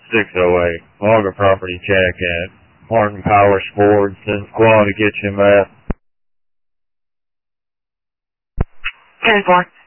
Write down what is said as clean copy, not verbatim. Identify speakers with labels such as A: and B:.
A: 608, Auger Property check at Martin Power Sports and Squad to get you, Matt.
B: 10-4.